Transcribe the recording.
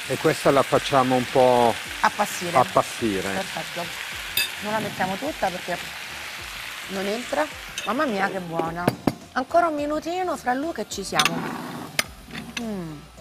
E questa la facciamo un po' Appassire. appassire. Perfetto. Non la mettiamo tutta perché non entra. Mamma mia che buona. Ancora un minutino fra Luca e ci siamo.